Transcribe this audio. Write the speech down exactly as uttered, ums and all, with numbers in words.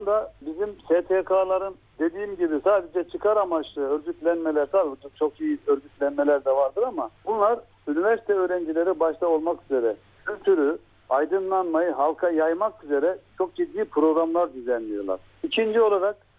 da bizim S T K'ların dediğim gibi sadece çıkar amaçlı örgütlenmeler, tabii çok iyi örgütlenmeler de vardır ama bunlar üniversite öğrencileri başta olmak üzere kültürü, aydınlanmayı halka yaymak üzere çok ciddi programlar düzenliyorlar. İkinci olarak